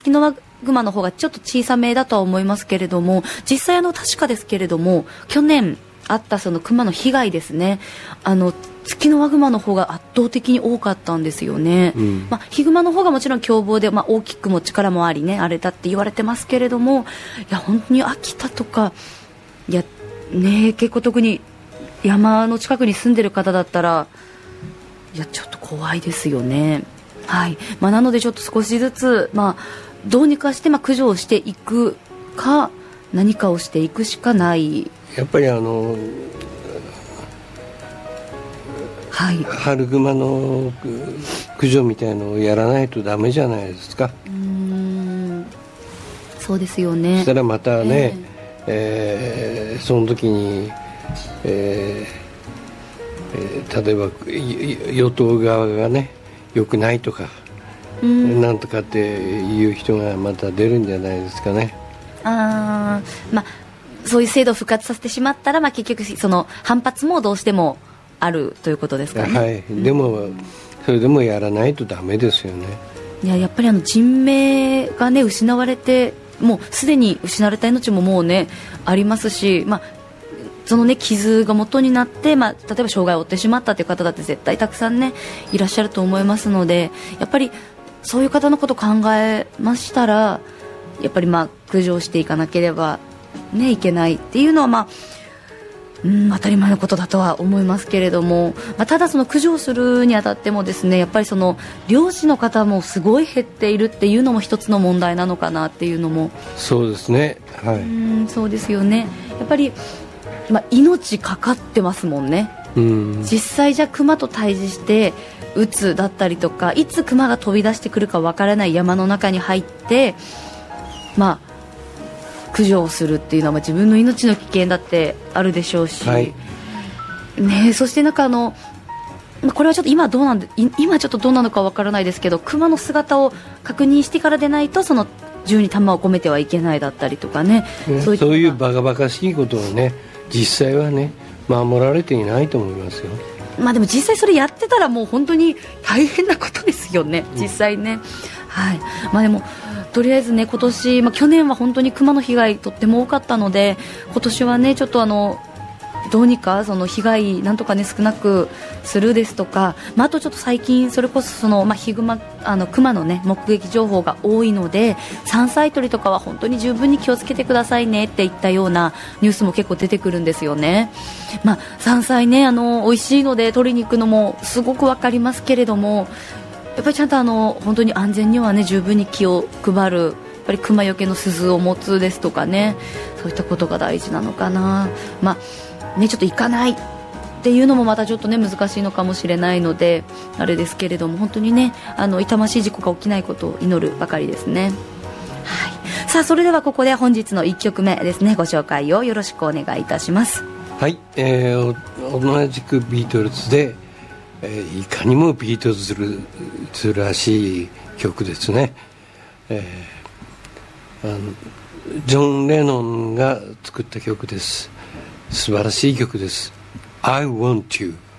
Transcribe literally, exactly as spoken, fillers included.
ツキノワグマの方がちょっと小さめだとは思いますけれども、実際あの確かですけれども去年あったそのクマの被害ですね、あのツキノワグマの方が圧倒的に多かったんですよね、うん、まあ、ヒグマの方がもちろん凶暴で、まあ、大きくも力もありね、あれだって言われてますけれども、いや本当に秋田とかいや、ね、結構特に山の近くに住んでる方だったらいやちょっと怖いですよね。はい、まあ、なのでちょっと少しずつ、まあ、どうにかして、まあ、駆除をしていくか何かをしていくしかない。 やっぱりあのはい、春グマの駆除みたいのをやらないとダメじゃないですか。 うーん、そうですよね。 そしたらまたね、えーえー、その時に、えーえー、例えば与党側がね良くないとか、うん、なんとかっていう人がまた出るんじゃないですかね。 あ、まあ、そういう制度を復活させてしまったら、まあ、結局その反発もどうしてもあるということですかね。 はい、でも、うん、それでもやらないとダメですよね。 いや、やっぱりあの人命が、ね、失われて、もうすでに失われた命ももう、ね、ありますし、まあ、その、ね、傷が元になって、まあ、例えば障害を負ってしまったという方だって絶対たくさん、ね、いらっしゃると思いますので、やっぱりそういう方のことを考えましたらやっぱりまあ駆除していかなければ、ね、いけないっていうのは、まあうん、当たり前のことだとは思いますけれども、まあ、ただその駆除をするにあたってもですね、やっぱりその漁師の方もすごい減っているっていうのも一つの問題なのかなっていうのも。 そうですね、はい、うん、そうですよね。やっぱり、まあ、命かかってますもんね。うん、実際じゃあクマと対峙して撃つだったりとか、いつクマが飛び出してくるかわからない山の中に入って、まあ駆除をするっていうのは、まあ、自分の命の危険だってあるでしょうし、はいね、そしてなんかあのこれはちょっと今どうなんで今ちょっとどうなのかわからないですけど、クマの姿を確認してからでないとその銃に弾を込めてはいけないだったりとか ね, ね、そういうそういうバカバカしいことをね実際はね守られていないと思いますよ。 まあ、でも実際それやってたらもう本当に大変なことですよね、実際ね、うん、はい、まあ、でもとりあえずね今年、まあ、去年は本当にクマの被害とっても多かったので、今年はねちょっとあのどうにかその被害なんとかね少なくするですとか、まあ、あとちょっと最近それこそその、まあ、ヒグマあのクマのね目撃情報が多いので、山菜採りとかは本当に十分に気をつけてくださいねっていったようなニュースも結構出てくるんですよね。まあ、山菜ねあの美味しいので取りに行くのもすごくわかりますけれども、やっぱりちゃんとあの本当に安全にはね十分に気を配る、やっぱりクマよけの鈴を持つですとかね、そういったことが大事なのかな。まあね、ちょっと行かないっていうのもまたちょっとね難しいのかもしれないのであれですけれども、本当にねあの痛ましい事故が起きないことを祈るばかりですね。はい、さあそれではここで本日のいっきょくめですね、ご紹介をよろしくお願いいたします。 はい、えー、同じくビートルズで、えー、いかにもビートルズらしい曲ですね。えー、あのジョン・レノンが作った曲です。素晴らしい曲です。I want you